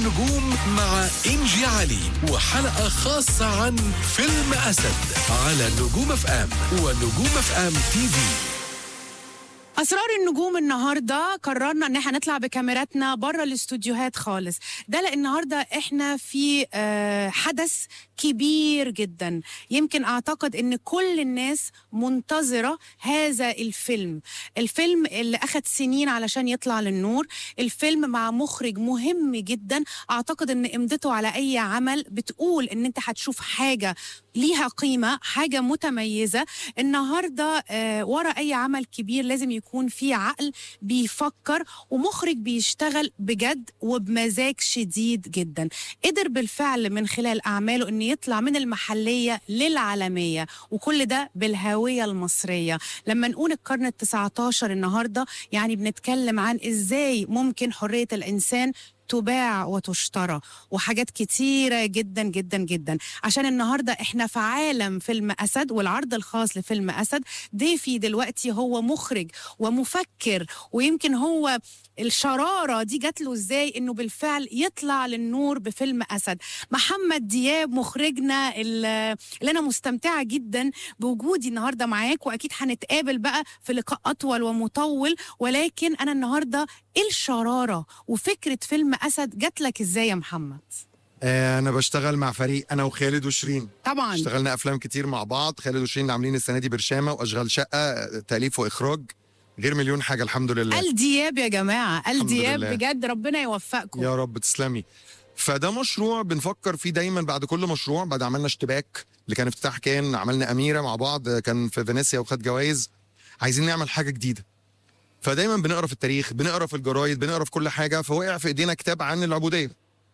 النجوم مع إنجي علي، وحلقة خاصة عن فيلم أسد على نجوم اف ام ونجوم اف ام تي في. أسرار النجوم النهاردة قررنا إن احنا نطلع بكاميراتنا بره الاستوديوهات خالص، ده لأن النهاردة احنا في حدث كبير جدا. يمكن أعتقد إن كل الناس منتظرة هذا الفيلم اللي أخد سنين علشان يطلع للنور، الفيلم مع مخرج مهم جدا. أعتقد إن إمضته على أي عمل بتقول إن أنت هتشوف حاجة ليها قيمة، حاجة متميزة. النهاردة ورا أي عمل كبير لازم يكون فيه عقل بيفكر ومخرج بيشتغل بجد وبمزاج شديد جدا. قدر بالفعل من خلال أعماله أن يطلع من المحلية للعالمية، وكل ده بالهوية المصرية. لما نقول القرن ال19 النهاردة يعني بنتكلم عن إزاي ممكن حرية الإنسان تباع وتشترى، وحاجات كتيرة جدا جدا جدا. عشان النهاردة احنا في عالم فيلم أسد والعرض الخاص لفيلم أسد. ضيفي دلوقتي هو مخرج ومفكر، ويمكن هو الشرارة دي جات له ازاي انه بالفعل يطلع للنور بفيلم أسد. محمد دياب مخرجنا اللي انا مستمتعة جدا بوجودي النهاردة معاك، واكيد هنتقابل بقى في لقاء اطول ومطول. ولكن انا النهاردة الشرارة وفكرة فيلم أسد جات لك ازاي يا محمد؟ انا بشتغل مع فريق، انا وخالد وشيرين. طبعا اشتغلنا افلام كتير مع بعض. خالد وشيرين اللي عاملين السنه دي برشامه واشغال شقه، تاليف واخراج، غير مليون حاجه. الحمد لله. الدياب يا جماعه، الدياب لله. بجد ربنا يوفقكم يا رب تسلمي. فده مشروع بنفكر فيه دايما بعد كل مشروع. بعد عملنا اشتباك اللي كان افتتاح، كان عملنا اميره مع بعض كان في فينيسيا وخد جوائز. عايزين نعمل حاجه جديده، فدايما بنقرا في التاريخ، بنقرا في الجرايد، بنقرا في كل حاجه. فوقع في ايدينا كتاب عن العبوديه،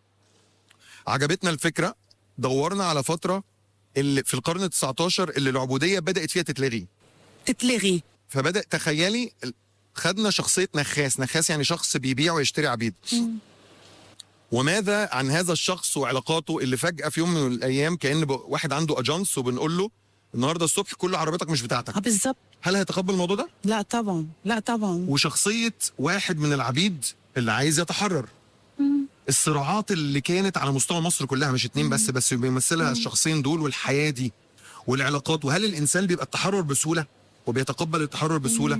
عجبتنا الفكره. دورنا على فتره اللي في القرن ال19 اللي العبوديه بدات فيها تتلغي. فبدا، تخيلي، خدنا شخصيه نخاس يعني شخص بيبيع ويشتري عبيد. وماذا عن هذا الشخص وعلاقاته اللي فجاه في يوم من الايام كأن واحد عنده اجانس وبنقول له النهارده الصبح كل عربيتك مش بتاعتك. بالظبط. هل هيتقبل الموضوع ده؟ لا طبعا، لا طبعا. وشخصيه واحد من العبيد اللي عايز يتحرر. الصراعات اللي كانت على مستوى مصر كلها، مش اتنين بس بيمثلها الشخصين دول، والحياه دي والعلاقات. وهل الانسان بيبقى التحرر بسهوله وبيتقبل التحرر بسهوله؟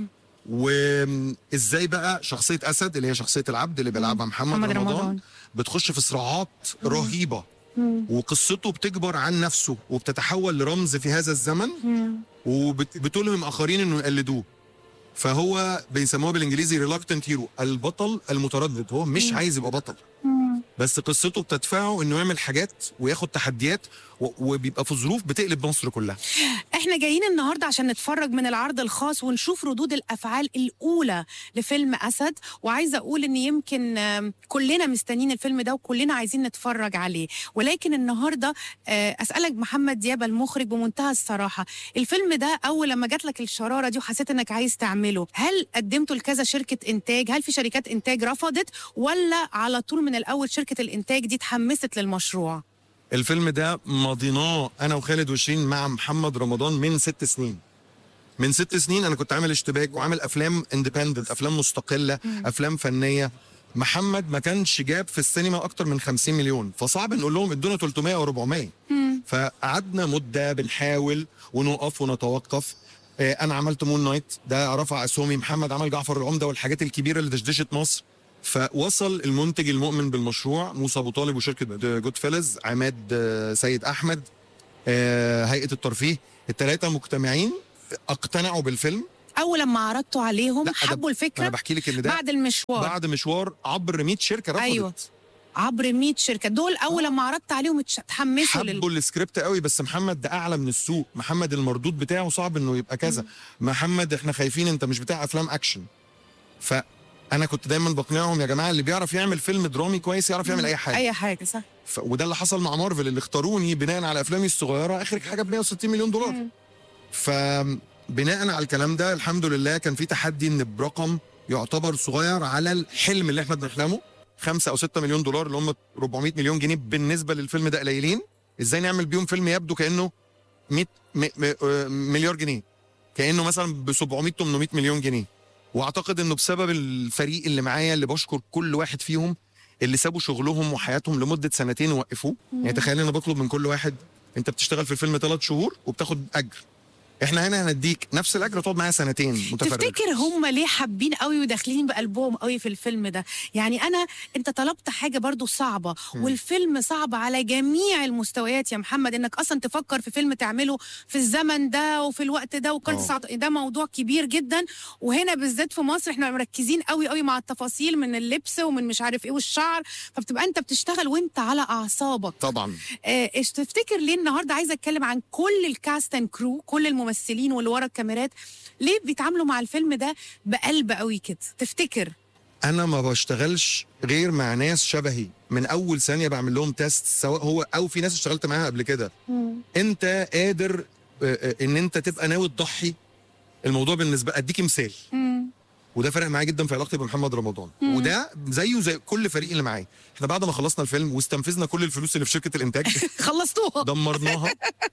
وازاي بقى شخصيه اسد اللي هي شخصيه العبد اللي بيلعبها محمد رمضان بتخش في صراعات رهيبه، وقصته بتكبر عن نفسه وبتتحول لرمز في هذا الزمن، وبتلهم اخرين انه يقلدوه. فهو بيسموه بالانجليزي ريلاكتنت هيرو، البطل المتردد. هو مش عايز يبقى بطل، بس قصته بتدفعه انه يعمل حاجات وياخد تحديات، وبيبقى في ظروف بتقلب مصر كلها. احنا جايين النهارده عشان نتفرج من العرض الخاص ونشوف ردود الافعال الاولى لفيلم اسد. وعايزه اقول ان يمكن كلنا مستنيين الفيلم ده وكلنا عايزين نتفرج عليه. ولكن النهارده اسالك محمد دياب المخرج بمنتهى الصراحه، الفيلم ده اول لما جات لك الشراره دي وحسيت انك عايز تعمله، هل قدمته لكذا شركه انتاج؟ هل في شركات انتاج رفضت، ولا على طول من الاول شركه الانتاج دي اتحمست للمشروع؟ الفيلم ده ماضيناه انا وخالد وشيرين مع محمد رمضان من 6 سنين. من 6 سنين انا كنت عامل اشتباك وعامل افلام اندبندنت، افلام مستقله، افلام فنيه. محمد ما كانش جاب في السينما اكتر من 50 مليون، فصعب نقول لهم ادونا 300 او 400. فقعدنا مده بنحاول ونقف ونتوقف. انا عملت مون نايت، ده رفع اسهمي. محمد عمل جعفر العمده والحاجات الكبيره اللي دشدشت مصر. فوصل المنتج المؤمن بالمشروع موسى ابو طالب وشركه جود فيلز، عماد سيد احمد، هيئه الترفيه، الثلاثه مجتمعين اقتنعوا بالفيلم. اول لما عرضتوا عليهم حبوا الفكره. انا بحكي لك ان ده بعد مشوار عبر 100 شركه رفضت. ايوه، عبر 100 شركه. دول اول لما عرضت عليهم اتحمسوا حبوا السكريبت قوي. بس محمد ده اعلى من السوق. محمد المردود بتاعه صعب انه يبقى كذا. محمد احنا خايفين انت مش بتاع افلام اكشن. فانا كنت دايما بقنعهم يا جماعه اللي بيعرف يعمل فيلم درامي كويس يعرف يعمل اي حاجه. اي حاجه صح. وده اللي حصل مع مارفل اللي اختاروني بناء على افلامي الصغيره، اخر حاجه ب 160 مليون دولار. فبناء على الكلام ده الحمد لله كان في تحدي ان برقم يعتبر صغير على الحلم اللي احنا بنحلمه، 5 أو 6 مليون دولار اللي هم 400 مليون جنيه بالنسبه للفيلم ده قليلين. ازاي نعمل بيهم فيلم يبدو كانه 100 مليار جنيه، كانه مثلا ب 700 800 مليون جنيه. واعتقد انه بسبب الفريق اللي معايا اللي بشكر كل واحد فيهم اللي سابوا شغلهم وحياتهم لمده سنتين ووقفوه. يعني تخيل انا بطلب من كل واحد انت بتشتغل في الفيلم 3 شهور وبتاخد اجر، احنا هنا هنديك نفس الاجر تقعد معايا سنتين متفرغ. تفتكر هم ليه حابين قوي وداخلين بقلبهم قوي في الفيلم ده؟ يعني انت طلبت حاجه برضو صعبه، والفيلم صعب على جميع المستويات يا محمد، انك اصلا تفكر في فيلم تعمله في الزمن ده وفي الوقت ده ده موضوع كبير جدا. وهنا بالذات في مصر احنا مركزين قوي قوي مع التفاصيل من اللبس ومن مش عارف ايه والشعر، فبتبقى انت بتشتغل وانت على اعصابك طبعا. ايش تفتكر ليه النهارده عايزه اتكلم عن كل الكاست اند كرو، كل الممثلين واللي ورا الكاميرات، ليه بيتعاملوا مع الفيلم ده بقلب قوي كده؟ تفتكر؟ انا ما بشتغلش غير مع ناس شبهي من اول ثانيه، بعمل لهم تيست، سواء هو او في ناس اشتغلت معاها قبل كده. انت قادر ان انت تبقى ناوي تضحي. الموضوع بالنسبه اديكي مثال، وده فرق معايا جدا في علاقتي بمحمد رمضان، وده زيه زي كل فريق اللي معايا. احنا بعد ما خلصنا الفيلم واستنفذنا كل الفلوس اللي في شركه الانتاج خلصتوها دمرناها.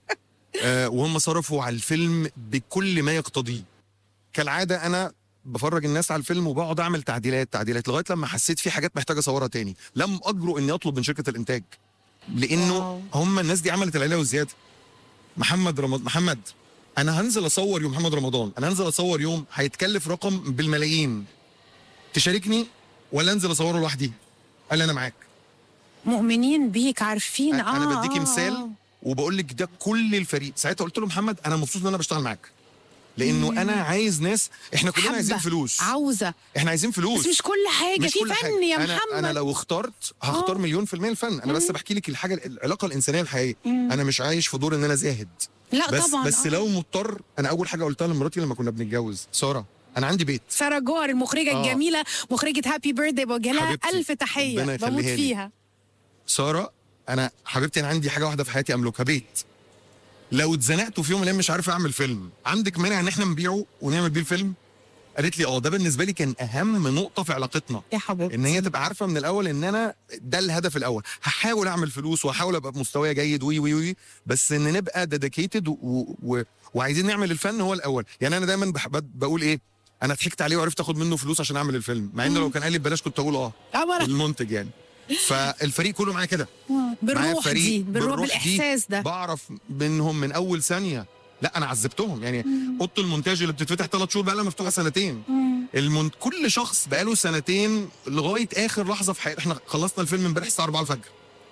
وهم صرفوا على الفيلم بكل ما يقتضيه. كالعاده انا بفرج الناس على الفيلم وبقعد اعمل تعديلات لغايه لما حسيت في حاجات محتاجه اصورها تاني، لم اجرؤ اني اطلب من شركه الانتاج، لانه هم الناس دي عملت العيله والزياده. محمد انا هنزل اصور يوم محمد رمضان، انا هنزل اصور يوم هيتكلف رقم بالملايين، تشاركني ولا انزل اصوره لوحدي؟ قال لي انا معاك. مؤمنين بيك، عارفين. انا بديكي مثال وبقول لك ده كل الفريق. ساعتها قلت له محمد انا مبسوط ان انا بشتغل معاك، لانه انا عايز ناس، احنا كلنا عايزين فلوس، احنا عايزين فلوس، بس مش كل حاجه في فن يا محمد. انا لو هختار 100% الفن. انا بس بحكي لك العلاقه الانسانيه الحقيقيه. انا مش عايش في دور ان انا زاهد، لا طبعا. بس لو مضطر. انا اول حاجه قلتها لمراتي لما كنا بنتجوز، ساره انا عندي بيت. ساره جوهر المخرجه الجميله، مخرجه هابي بيرثدي، بوجه لها الف تحيه، بموت فيها. ساره انا حبيبتي، انا عندي حاجه واحده في حياتي املكها، بيت. لو اتزنقت في يوم من الايام مش عارف اعمل فيلم، عندك مانع ان احنا نبيعه ونعمل بيه الفيلم؟ قالت لي ده بالنسبه لي كان اهم نقطه في علاقتنا يا حبيبتي، ان هي تبقى عارفه من الاول ان انا ده الهدف الاول. هحاول اعمل فلوس وهحاول ابقى بمستوى جيد وي بس ان نبقى ديديكيتد وعايزين نعمل الفن هو الاول. يعني انا دايما بقول ايه، انا ضحكت عليه وعرفت اخد منه فلوس عشان اعمل الفيلم، مع انه لو كان قال لي ببلاش كنت اقول المنتج يعني. فالفريق كله معايا كده، بالروح دي، بالاحساس ده، بعرف منهم من اول ثانيه. لا انا عذبتهم يعني. اوضه المونتاج اللي بتتفتح 3 شهور بقى لها مفتوحه سنتين. كل شخص بقى له سنتين لغايه اخر لحظه في حياته. احنا خلصنا الفيلم امبارح الساعه 4 الفجر.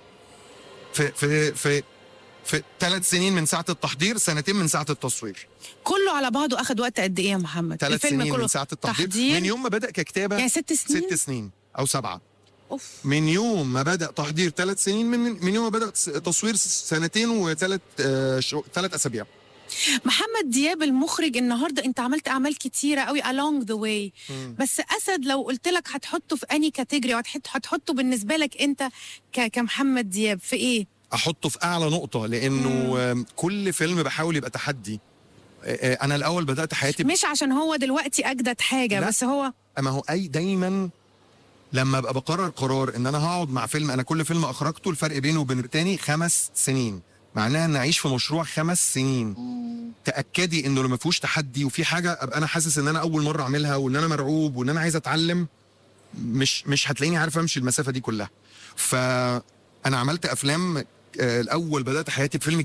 في 3 سنين من ساعه التحضير، 2 من ساعه التصوير. كله على بعضه اخد وقت قد ايه يا محمد؟ 3 سنين من ساعه التحضير، من يوم ما بدا ككتابه يعني 6 سنين. 6 سنين او 7. أوف. من يوم ما بدا تحضير 3 سنين، من يوم ما بدا تصوير 2 و3 اسابيع. محمد دياب المخرج، النهارده انت عملت اعمال كتيره قوي along the way، بس اسد لو قلت لك هتحطه في اني كاتيجوري، هتحطه بالنسبه لك انت كمحمد دياب في ايه؟ احطه في اعلى نقطه، لانه كل فيلم بحاول يبقى تحدي. انا الاول بدات حياتي مش عشان هو دلوقتي اجدد حاجه، لا. بس هو ما هو دايما لما ابقى بقرر قرار ان انا هقعد مع فيلم، انا كل فيلم اخرجته الفرق بينه وبين التاني 5 سنين، معناها ان اعيش في مشروع 5 سنين. تاكدي انه لما فيهوش تحدي وفي حاجه ابقى انا حاسس ان انا اول مره اعملها وان انا مرعوب وان انا عايز اتعلم، مش هتلاقيني عارف امشي المسافه دي كلها. فانا عملت افلام. الاول بدات حياتي بفيلم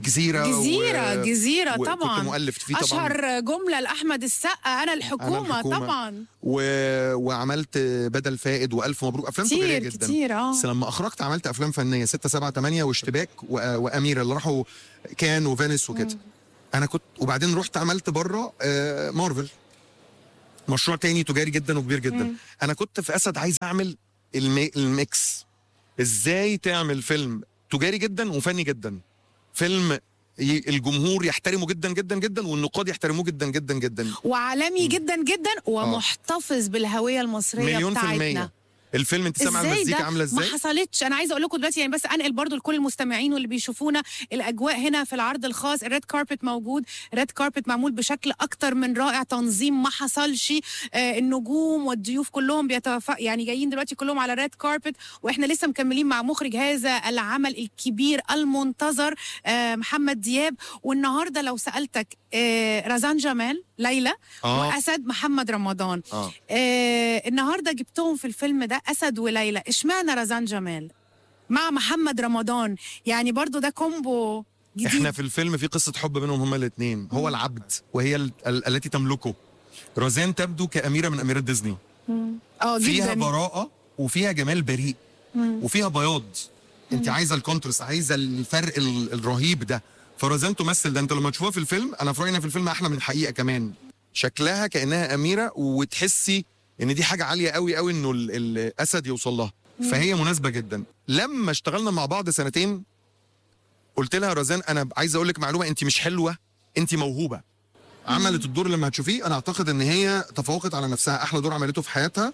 جزيره طبعا، كنت مؤلف فيه طبعا. اشهر جمله لاحمد السقا انا الحكومه طبعا. وعملت بدل فائد والف مبروك، افلام تجاريه جدا كتير. بس لما اخرجت عملت افلام فنيه 6 7 8 واشتباك واميره اللي راحوا كان وفينيس وكده. انا كنت، وبعدين رحت عملت بره مارفل، مشروع تاني تجاري جدا وكبير جدا. انا كنت في اسد عايز اعمل الميكس، ازاي تعمل فيلم تجاري جدا وفني جدا، فيلم الجمهور يحترمه جدا جدا جدا والنقاد يحترموه جدا جدا جدا، وعالمي جدا جدا، ومحتفظ بالهوية المصرية بتاعتنا. الفيلم انت سامعه المزيكا عامله ازاي؟ ما حصلتش. انا عايزه اقول لكم دلوقتي يعني، بس انقل برضو لكل المستمعين واللي بيشوفونا الاجواء هنا في العرض الخاص. الريد كاربت موجود، الريد كاربت معمول بشكل اكتر من رائع، تنظيم ما حصلش. النجوم والضيوف كلهم يعني جايين دلوقتي كلهم على الريد كاربت، واحنا لسه مكملين مع مخرج هذا العمل الكبير المنتظر محمد دياب. والنهارده لو سالتك رزان جمال ليلى آه. واسد محمد رمضان. النهارده جبتهم في الفيلم ده اسد وليلى، اشمعنى رزان جمال مع محمد رمضان؟ يعني برضو ده كومبو جديد. احنا في الفيلم في قصه حب بينهم هما الاثنين، هو العبد وهي التي تملكه. رزان تبدو كاميره من اميرات ديزني، فيها جدا براءه وفيها جمال بريء وفيها بياض. انت عايزه الكونترست، عايزه الفرق الرهيب ده، فرزان تمثل ده. انت لما تشوفها في الفيلم، انا في رايي إنها في الفيلم احلى من الحقيقه كمان. شكلها كانها اميره، وتحسي ان دي حاجه عاليه قوي قوي انه الاسد يوصل لها. فهي مناسبه جدا. لما اشتغلنا مع بعض سنتين قلت لها رزان انا عايز اقول لك معلومه، انت مش حلوه، انت موهوبه. عملت الدور لما هتشوفيه، انا اعتقد ان هي تفوقت على نفسها، احلى دور عملته في حياتها.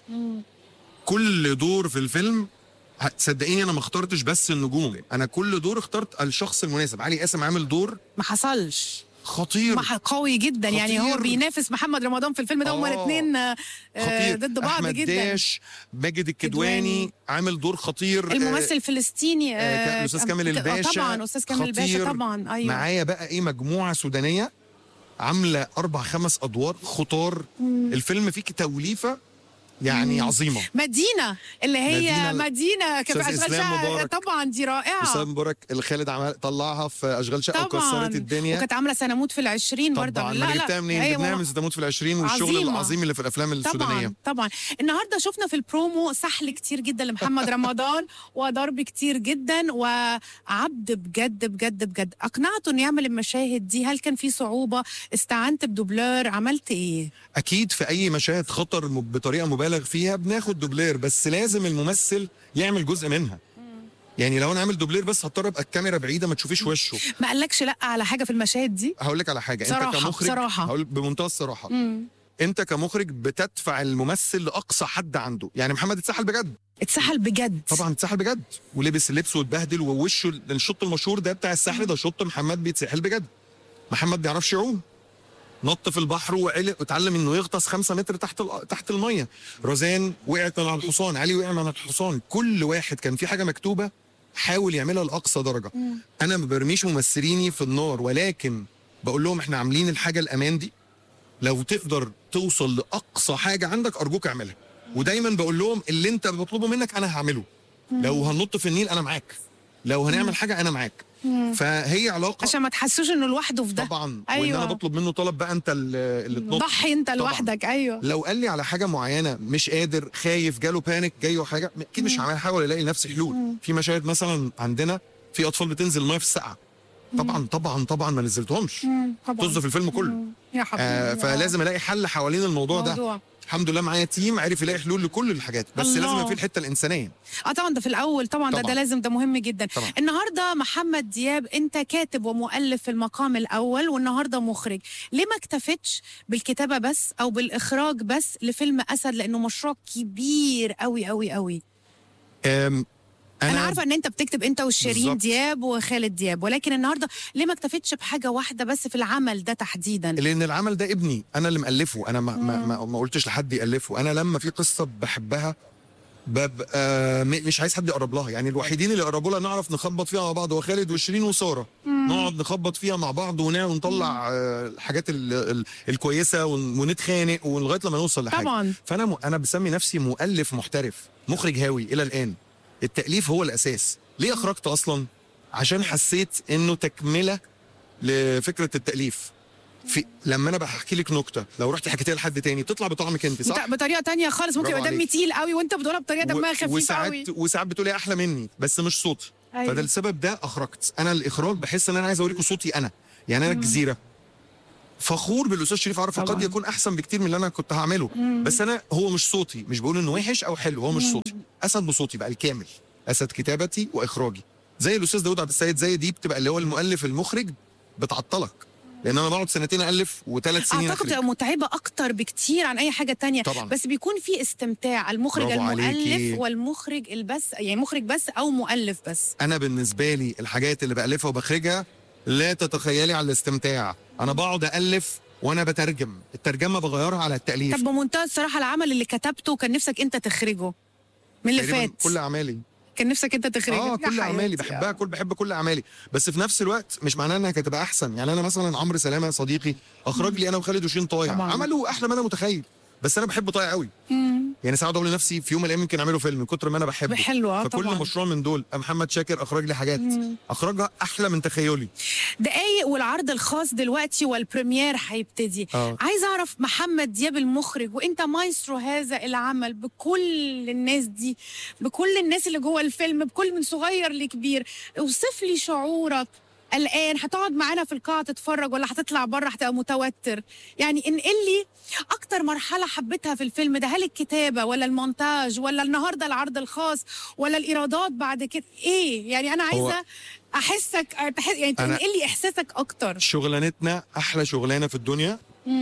كل دور في الفيلم صدقيني انا ما اخترتش بس النجوم، انا كل دور اخترت الشخص المناسب. علي قاسم عامل دور ما حصلش خطير، قوي جدا خطير. يعني هو بينافس محمد رمضان في الفيلم ده، هما الاثنين ضد بعض أحمد جدا. داش، ماجد الكدواني عامل دور خطير. الممثل الفلسطيني الاستاذ كامل الباشا، طبعا استاذ كامل الباشا طبعا. ايوه معايا بقى ايه مجموعه سودانيه عامله 4-5 ادوار خطار. الفيلم فيه توليفه يعني عظيمه. مدينة اللي هي مدينة كانت في أشغال شقة، طبعا دي رائعة. أستاذ مبارك الخالد طلعها في أشغال شقة وكسرت الدنيا، وكانت عاملة سنموت في العشرين برضه. طبعا ما جبتها منين؟ جبناها من سنموت في العشرين والشغل العظيم اللي في الأفلام السودانية. طبعا النهارده شفنا في البرومو سحل كتير جدا لمحمد رمضان وضرب كتير جدا وعبد بجد بجد بجد. أقنعته إنه يعمل المشاهد دي؟ هل كان في صعوبة؟ استعنت بدوبلير؟ عملت إيه؟ أكيد في أي مشاهد خطر بطريقة مبالغ فيها بناخد دوبلير، بس لازم الممثل يعمل جزء منها. يعني لو انا عامل دوبلير بس هضطر ابقى الكاميرا بعيده ما تشوفيش وشه. ما قالكش لا على حاجه في المشاهد دي؟ هقول لك على حاجه. صراحة انت كمخرج صراحة. هقول بمنتهى الصراحه. انت كمخرج بتدفع الممثل لاقصى حد عنده. يعني محمد اتسحل بجد، اتسحل بجد طبعا اتسحل بجد، ولبس اللبس واتبهدل ووشه. الشوط المشهور ده بتاع السحل ده شوط محمد بيتسحل بجد. محمد بيعرفش يعوم، نط في البحر واتعلم انه يغطس 5 متر تحت الميه. رزان وقعت من على الحصان، علي وقع من على الحصان. كل واحد كان في حاجه مكتوبه حاول يعملها لاقصى درجه. انا ما برميش ممثليني في النار، ولكن بقول لهم احنا عاملين الحاجه الامان دي، لو تقدر توصل لاقصى حاجه عندك ارجوك اعملها. ودايما بقول لهم اللي انت بطلبه منك انا هعمله. لو هننط في النيل انا معاك، لو هنعمل حاجه انا معاك. فهي علاقه عشان ما تحسوش انه لوحده في ده. طبعا. أيوة. وان انا بطلب منه طلب بقى انت اللي تنط، ضحي انت لوحدك. ايوه لو قال لي على حاجه معينه مش قادر، خايف، جاله بانيك، جايه حاجه، اكيد مش هحاول الاقي لنفسي حلول. في مشاهد مثلا عندنا في اطفال بتنزل الميه في السقعه، طبعا ما نزلتهمش، طز في الفيلم كله يا حبيبي. فلازم الاقي حل حوالين الموضوع ده. الحمد لله معايا تيم عرف يلاقي حلول لكل الحاجات، بس الله. لازم يبقى في الحته الانسانيه. طبعا ده في الاول طبعا. ده لازم، ده مهم جدا طبعا. النهارده محمد دياب انت كاتب ومؤلف في المقام الاول، والنهارده مخرج. ليه ما اكتفيتش بالكتابه بس او بالاخراج بس لفيلم اسد؟ لانه مشروع كبير قوي قوي قوي. أنا عارفة إن أنت بتكتب أنت والشيرين بالزبط. دياب وخالد دياب، ولكن النهاردة ليه ما اكتفيتش بحاجة واحدة بس في العمل ده تحديدا؟ لأن العمل ده ابني، أنا اللي مألفه. أنا ما قلتش لحد يألفه. أنا لما في قصة بحبها ببقى مش عايز حد يقرب لها. يعني الوحيدين اللي يقربوا لها نعرف نخبط فيها مع بعض هو خالد وشيرين وسارة. نقعد نخبط فيها مع بعض ونطلع الحاجات الكويسة ونتخانق ولغاية لما نوصل لحاجة. طبعا. فأنا بسمي نفسي مؤلف محترف، مخرج هاوي إلى الآن. التأليف هو الأساس. ليه أخرجت أصلا؟ عشان حسيت إنه تكملة لفكرة التأليف. لما انا بحكي لك نكته لو رحتي حكيتيها لحد تاني بتطلع بطعمك انت، صح؟ بطريقه تانية خالص. ممكن يبقى دمي تقيل قوي وانت بتقولها بطريقه دمها خفيف قوي، وساعات بتقولي احلى مني بس مش صوتي. أيوة. فده السبب ده اخرجت. انا الاخراج بحس ان انا عايز اوريكم صوتي انا. يعني انا الجزيره فخور بالاستاذ شريف عرفة، قد يكون احسن بكتير من اللي انا كنت هعمله. بس انا هو مش صوتي، مش بقول انه وحش او حلو، هو مش صوتي. اسد بصوتي بقى الكامل، اسد كتابتي واخراجي. زي الاستاذ داود عبد السيد، زي دي بتبقى اللي هو المؤلف المخرج بتعطلك، لان انا بقعد 2 سنين الف و3 سنين اعتقد تبقى متعبه اكتر بكتير عن اي حاجه تانية. طبعا. بس بيكون في استمتاع المخرج المؤلف والمخرج البس، يعني مخرج بس او مؤلف بس. انا بالنسبه لي الحاجات اللي بالفها وبخرجها لا تتخيلي على الاستمتاع. انا بقعد الف وانا بترجم، الترجمه بغيرها على التاليف. طب بمنتهى الصراحه العمل اللي كتبته كان نفسك انت تخرجه من اللي فات؟ كل اعمالي كان نفسك انت تخرجها؟ يا كل اعمالي حياتي. بحبها، بحب كل اعمالي، بس في نفس الوقت مش معناها انها هتبقى احسن. يعني انا مثلا عمرو سلامه صديقي اخرج لي انا وخالد وشين طايع، طبعاً. عملوا احلى ما انا متخيل، بس انا بحب طايع قوي. يعني ساعات اقول لنفسي في يوم من الايام يمكن اعمله فيلم من كتر ما انا بحبه. حلوة فكل طبعاً. مشروع من دول محمد شاكر اخرج لي حاجات اخرجها احلى من تخيلي. دقايق والعرض الخاص دلوقتي والبريمير هيبتدي. عايز اعرف محمد دياب المخرج وانت مايسترو هذا العمل بكل الناس دي، بكل الناس اللي جوه الفيلم، بكل من صغير لكبير، اوصف لي شعورك الآن. هتقعد معانا في القاعة تتفرج ولا هتطلع بره هتبقى متوتر؟ يعني انقل لي أكتر مرحلة حبيتها في الفيلم ده، هل الكتابة ولا المونتاج ولا النهاردة العرض الخاص ولا الإيرادات بعد كده؟ إيه يعني أنا عايزة أحسك يعني تنقل لي إحساسك أكتر. شغلانتنا أحلى شغلانة في الدنيا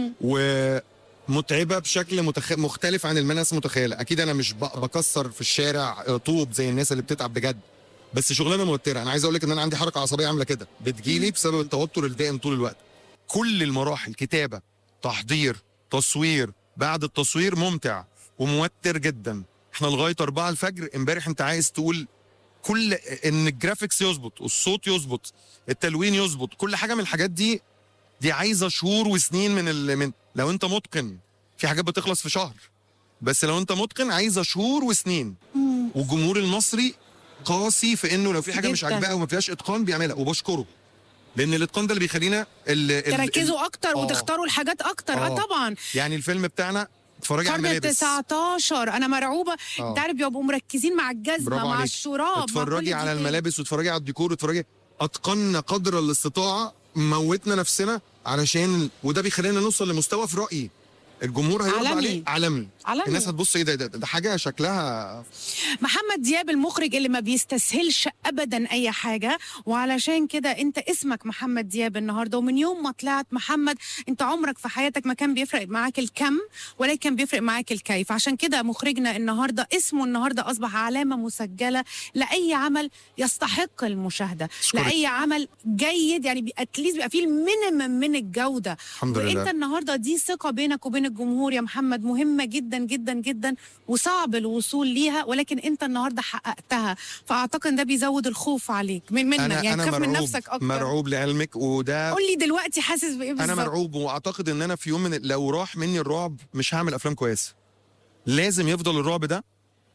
ومتعبة بشكل مختلف عن الناس متخيلة. أكيد أنا مش بكسر في الشارع طوب زي الناس اللي بتتعب بجد، بس شغلانه موتره. انا عايز اقول لك ان انا عندي حركه عصبيه عامله كده بتجيلي بسبب التوتر الدائم طول الوقت. كل المراحل، كتابه، تحضير، تصوير، بعد التصوير ممتع وموتر جدا. احنا لغايه 4 الفجر امبارح انت عايز تقول كل ان الجرافيكس يظبط والصوت يظبط التلوين يظبط، كل حاجه من الحاجات دي عايزه شهور وسنين من لو انت متقن. في حاجات بتخلص في شهر، بس لو انت متقن عايزه شهور وسنين. والجمهور المصري قاسي في انه لو في حاجه مش عاجباه وما فيهاش اتقان بيعملها، وبشكره لان الاتقان ده اللي بيخلينا تركزوا اكتر وتختاروا الحاجات اكتر. طبعا يعني الفيلم بتاعنا اتفرجي على الملابس 19 انا مرعوبه. انت عارف بيبقوا مركزين مع الجزمه مع الشراب، اتفرجي على الملابس واتفرجي على الديكور واتفرجي. اتقنا قدر الاستطاعه، موتنا نفسنا علشان وده بيخلينا نوصل لمستوى في رايي الجمهور هيرضى عليه عالمي. الناس هتبص ايه ده حاجه شكلها. محمد دياب المخرج اللي ما بيستسهلش ابدا اي حاجه، وعلشان كده انت اسمك محمد دياب النهارده. ومن يوم ما طلعت محمد انت عمرك في حياتك ما كان بيفرق معاك الكم ولكن كان بيفرق معاك الكيف. عشان كده مخرجنا النهارده اسمه النهارده اصبح علامه مسجله لاي عمل يستحق المشاهده، لاي عمل جيد. يعني اتليست بيبقى فيه المينيمم من الجوده. الحمد لله. وانت النهارده دي ثقه بينك وبين الجمهور يا محمد مهمه جدا جدا جدا وصعب الوصول ليها، ولكن انت النهارده حققتها. فاعتقد ده بيزود الخوف عليك منك. يعني تخاف من نفسك اكتر. مرعوب لعلمك. وده قول لي دلوقتي حاسس بايه بالظبط؟ انا مرعوب، واعتقد ان انا في يوم من لو راح مني الرعب مش هعمل افلام كويسه. لازم يفضل الرعب ده.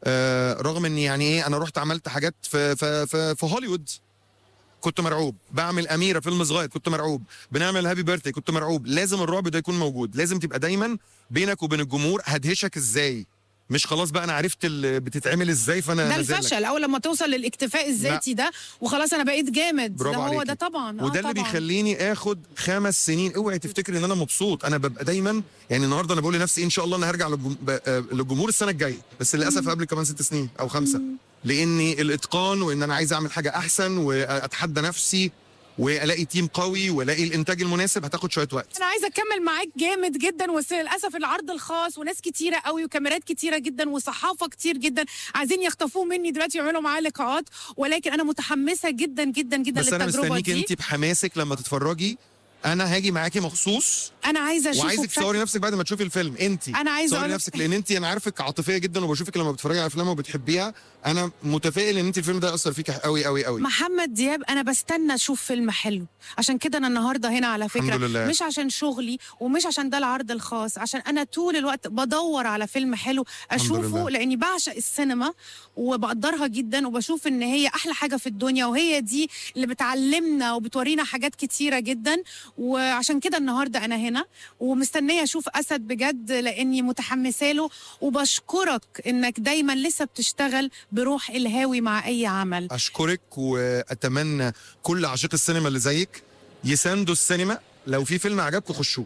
رغم اني يعني ايه انا رحت عملت حاجات في هوليوود كنت مرعوب، بعمل أميرة فيلم صغير كنت مرعوب، بنعمل هابي بيرثدي كنت مرعوب. لازم الرعب ده يكون موجود، لازم تبقى دايما بينك وبين الجمهور هدهشك ازاي، مش خلاص بقى انا عرفت اللي بتتعمل ازاي فانا ده الفشل. اول لما توصل للاكتفاء الذاتي ده وخلاص انا بقيت جامد، ده هو عليكي. ده طبعا وده اللي بيخليني اخد 5 سنين. اوعي تفتكري ان انا مبسوط، انا ببقى دايما يعني النهارده انا بقول لنفسي ان شاء الله انا هرجع للجمهور السنه الجايه، بس للاسف قبل كمان 6 سنين او 5 لاني الاتقان وان انا عايز اعمل حاجه احسن واتحدى نفسي والاقي تيم قوي والاقي الانتاج المناسب هتاخد شويه وقت. انا عايزه اكمل معاك جامد جدا، بس للاسف العرض الخاص وناس كتيره قوي وكاميرات كتيره جدا وصحافه كتير جدا عايزين يخطفوه مني دلوقتي يعملوا معاه لقاءات، ولكن انا متحمسه جدا جدا جدا بس للتجربه انا دي. مستنيك انت بحماسك لما تتفرجي. انا هاجي معاكي مخصوص. انا عايزه اشوفه وعايزك تصوري نفسك بعد ما تشوفي الفيلم. انت انا عايزه تصوري نفسك لان انت انا عارفك عاطفيه جدا وبشوفك لما بتتفرجي على افلام وبتحبيها. انا متفائل ان انت الفيلم ده ياثر فيك قوي قوي قوي. محمد دياب انا بستنى اشوف فيلم حلو، عشان كده انا النهارده هنا على فكره. الحمد لله. مش عشان شغلي ومش عشان ده العرض الخاص، عشان انا طول الوقت بدور على فيلم حلو اشوفه لاني بعشق السينما وبقدرها جدا وبشوف ان هي احلى حاجه في الدنيا، وهي دي اللي بتعلمنا وبتورينا حاجات كتيره جدا. وعشان كده النهارده انا هنا ومستنيه اشوف اسد بجد لاني متحمسه له، وبشكرك انك دايما لسه بتشتغل بروح الهاوي مع اي عمل. اشكرك واتمنى كل عاشق السينما اللي زيك يساندوا السينما. لو في فيلم عجبكم خشوه.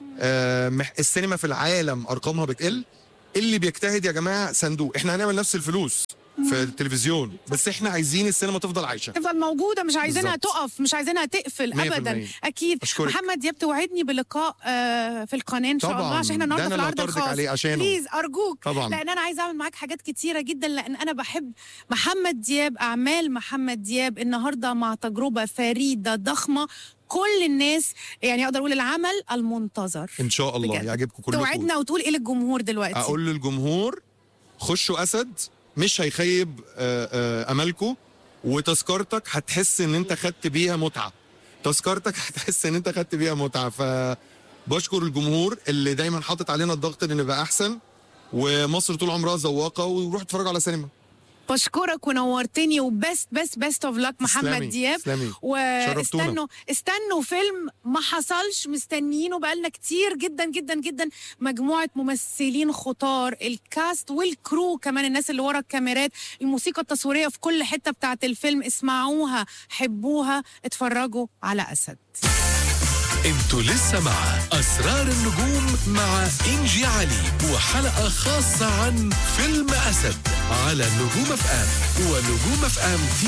السينما في العالم ارقامها بتقل، اللي بيجتهد يا جماعه ساندوه. احنا هنعمل نفس الفلوس في التلفزيون، بس احنا عايزين السينما تفضل عايشه، تفضل موجوده، مش عايزينها تقف، مش عايزينها تقفل ابدا. اكيد. أشكرك. محمد دياب توعدني بلقاء في القناه ان شاء الله، عشان احنا النهارده في العرض الخاص. بليز ارجوك طبعا. لان انا عايزه اعمل معاك حاجات كتيره جدا، لان انا بحب محمد دياب، اعمال محمد دياب النهارده مع تجربه فريده ضخمه. كل الناس يعني اقدر اقول العمل المنتظر ان شاء الله يعجبكم كلكم. توعدنا وتقول ايه للجمهور دلوقتي؟ اقول للجمهور خشوا اسد مش هيخيب املكم، وتذكرتك هتحس ان انت خدت بيها متعه، تذكرتك هتحس ان انت خدت بيها متعه. فبشكر الجمهور اللي دايما حاطط علينا الضغط ان نبقى احسن، ومصر طول عمرها ذواقه، وروح اتفرجوا على سينما. بشكرك ونورتني، وبست اوف لك محمد دياب. شرفتونا. استنوا فيلم ما حصلش، مستنيينه بقالنا كتير جدا جدا جدا. مجموعة ممثلين خطار، الكاست والكرو كمان، الناس اللي ورا الكاميرات، الموسيقى التصويرية في كل حتة بتاعت الفيلم. اسمعوها، حبوها، اتفرجوا على أسد. انتوا لسه مع أسرار النجوم مع إنجي علي، وحلقة خاصة عن فيلم أسد على نجوم اف ام ونجوم اف ام